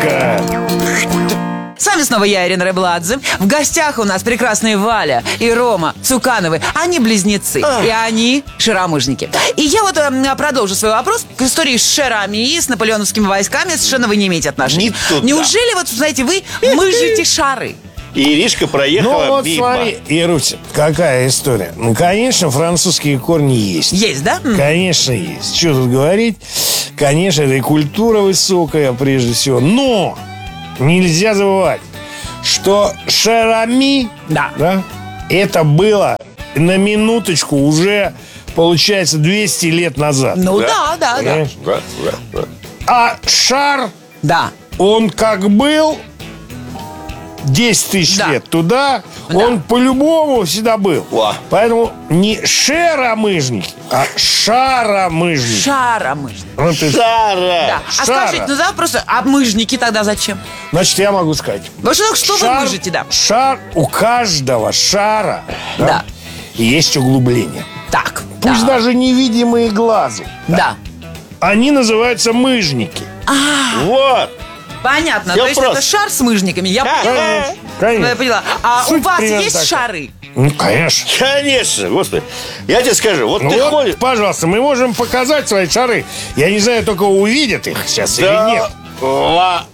Музыка. С вами снова я, Ирина Рыбладзе. В гостях у нас прекрасные Валя и Рома Цукановы. Они близнецы, и они шаромыжники. И я вот продолжу свой вопрос к истории с шерами и с наполеоновскими войсками. Совершенно вы не имеете отношения. Неужели, вот, знаете, вы мыжите шары? И Иришка проехала Ну вот мимо. смотри, Ируся, какая история. Ну, конечно, французские корни есть. Есть, да? Конечно, есть. Что тут говорить? Конечно, это и культура высокая, прежде всего. Но нельзя забывать, что шарами, Да. это было на минуточку уже, получается, 200 лет назад. Ну да. Понимаешь? Да. А шар, Да. он как был 10 тысяч Да. лет туда, Да. он по-любому всегда был. Во. Поэтому не шаромыжники, а шаромыжники. Шаромыжники. Вот и- Шара. Да. А Шара. скажите, ну да, просто, а мыжники тогда зачем? Значит, я могу сказать. Потому что вы мыжите, да? Шар, у каждого шара Да. есть углубление. Так. Пусть да. даже невидимые глазу. Да. Они называются мыжники. Вот. Понятно. Всё То есть просто. это шар с мыжниками. Я Конечно. поняла. А Суть у вас примерно есть такая. шары? Ну, конечно. Конечно, господи. Я тебе скажу, вот Ну ты вот, ходишь... пожалуйста, мы можем показать свои шары. Я не знаю, только увидят их сейчас или нет. Ром,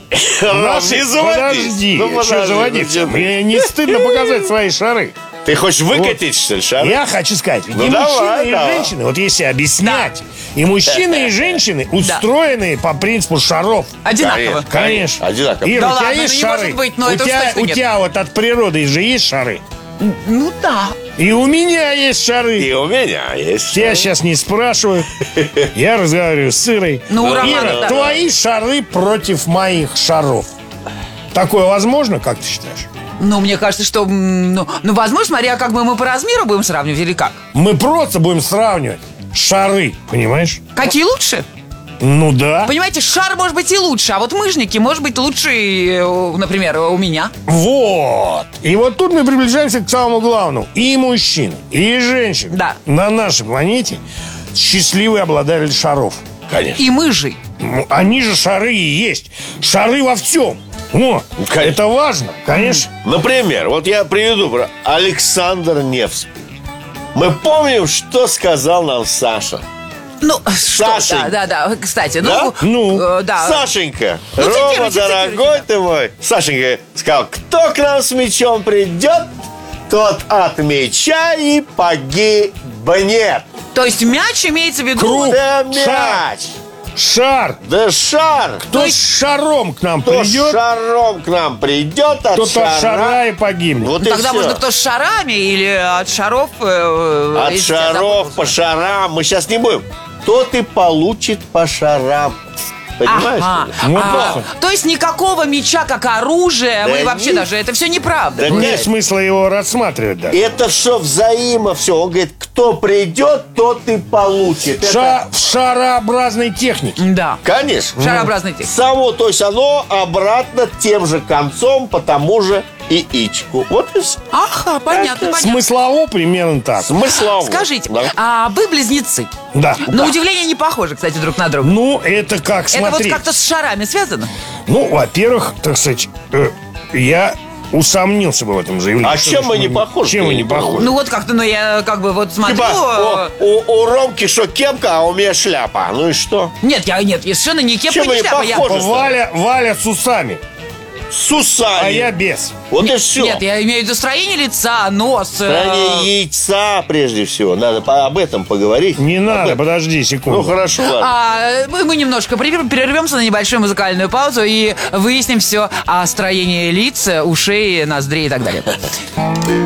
не заводись. Подожди, Ну, что подожди, заводиться? ну, что ты? Мне не стыдно показать свои шары. Ты хочешь выкатить, что ли, шар? Я хочу сказать, ведь Ну, и давай, мужчины, и давай. женщины, вот если объяснять, и мужчины, и женщины устроены по принципу шаров. Одинаково. Конечно. Одинаково. Ира, Да у тебя ладно, есть ну не шары? может быть, но у это уж тебя, точно у нет. тебя вот от природы же есть шары? Ну да. И у меня есть шары. И у меня есть. Тебя сейчас не спрашивают. Я разговариваю с Ирой. Ну, у Романа, Ира, да. твои шары против моих шаров. Такое возможно, как ты считаешь? Ну, мне кажется, что, возможно, смотря как бы мы по размеру будем сравнивать или как? Мы просто будем сравнивать шары, понимаешь? Какие лучше? Ну да. Понимаете, шар может быть и лучше, а вот мыжники может быть лучше, например, у меня. Вот. И вот тут мы приближаемся к самому главному. И мужчины, и женщины Да. на нашей планете счастливые обладатели шаров. Конечно. И мыжи. Ну, они же шары и есть. Шары во всем. О, Конечно. это важно, конечно. Например, вот я приведу про Александр Невский. Мы помним, что сказал нам Саша. Ну, что? Сашенька. Да. Кстати, Да? да. Сашенька, Ну, Рома, цитируйте, дорогой ты мой. Сашенька сказал, кто к нам с мечом придет, тот от меча и погибнет. То есть мяч имеется в виду... Круг. Да Шар. мяч, Шар. да шар. Кто с шаром к нам Кто придет, шаром к нам придет, от тот от шара и погибнет. Вот Ну, и тогда всё. можно кто с шарами или от шаров... От если тебя шаров забыл. по шарам. Мы сейчас не будем. Тот и получит по шарам. Понимаешь? Ага. что ли? Ну, А, да. то есть никакого меча как оружия, Да мы вообще нет. даже... Это все неправда. Да Нет нет. смысла его рассматривать даже. Это все взаимо все. Он говорит, кто придет, тот и получит. Это... В шарообразной технике. Да. Конечно. Шарообразный текст. Само, то есть оно обратно тем же концом по тому же яичку. Вот и все. Ага, понятно. Смыслово примерно так. Смыслово. Скажите, Да. а вы близнецы? Да. На удивление не похожи, кстати, друг на друга. Ну, это как, Это вот смотри. как-то с шарами связано? Ну, во-первых, так сказать, я усомнился бы в этом заявлении. А Что чем значит, мы не похожи? Чем мы не Я не понимаю. похожи? Ну вот как-то, я как бы вот смотрю... Типа, у Ромки что кепка, а у меня шляпа. Ну и что? Нет, я совершенно не кепка, Чем не мы шляпа. Я... похожи? Валя с усами, С усами. а я без. Вот и все. Нет, я имею в виду строение лица, нос. Строение яйца, прежде всего. Надо об этом поговорить. Не надо, подожди Ну, секунду. хорошо, ладно. Мы немножко прервемся на небольшую музыкальную паузу и выясним все о строении лиц, ушей, ноздрей и так далее.